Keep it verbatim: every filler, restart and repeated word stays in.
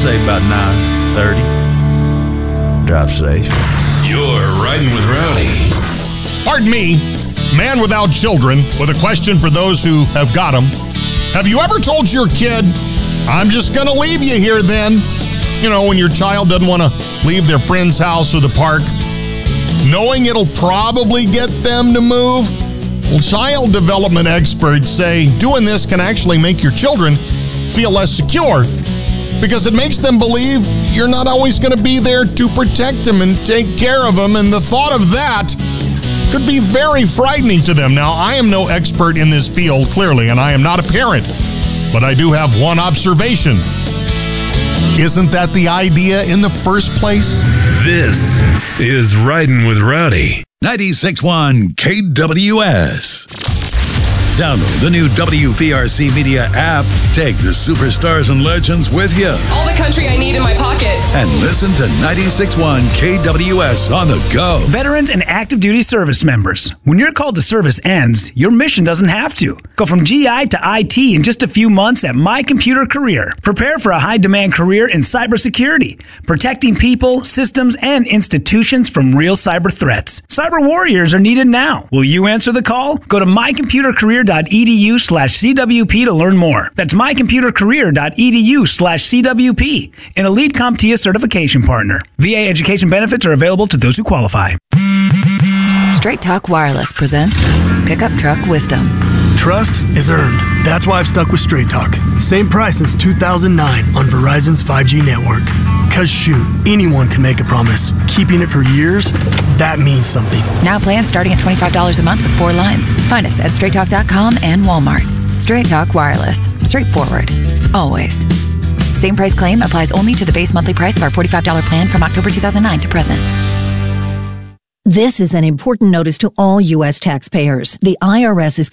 say about nine thirty. Drive safe. You're Riding with Rowdy. Pardon me, man without children, with a question for those who have got them. Have you ever told your kid, I'm just going to leave you here then? You know, when your child doesn't want to leave their friend's house or the park, knowing it'll probably get them to move? Well, child development experts say doing this can actually make your children feel less secure because it makes them believe you're not always going to be there to protect them and take care of them. And the thought of that could be very frightening to them. Now, I am no expert in this field, clearly, and I am not a parent, but I do have one observation. Isn't that the idea in the first place? This is Riding with Rowdy. ninety-six point one K W S. Download the new W V R C Media app. Take the superstars and legends with you. All the country I need in my pocket. And listen to ninety-six point one K W S on the go. Veterans and active duty service members. When your call to service ends, your mission doesn't have to. Go from G I to I T in just a few months at My Computer Career. Prepare for a high-demand career in cybersecurity, protecting people, systems, and institutions from real cyber threats. Cyber warriors are needed now. Will you answer the call? Go to mycomputercareer.edu slash CWP to learn more. That's mycomputercareer.edu slash CWP, an Elite CompTIA certification partner. V A education benefits are available to those who qualify. Straight Talk Wireless presents Pickup Truck Wisdom. Trust is earned. That's why I've stuck with Straight Talk. Same price since two thousand nine on Verizon's five G network. Cause shoot, anyone can make a promise. Keeping it for years, that means something. Now plans starting at twenty-five dollars a month with four lines. Find us at straight talk dot com and Walmart. Straight Talk Wireless. Straightforward. Always. Same price claim applies only to the base monthly price of our forty-five dollars plan from October two thousand nine to present. This is an important notice to all U S taxpayers. The I R S is